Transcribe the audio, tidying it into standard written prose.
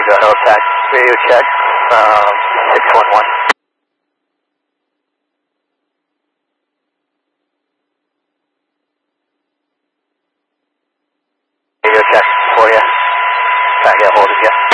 Roger, I'll tag radio check from 611. Radio check for you. Trying to get a hold of you.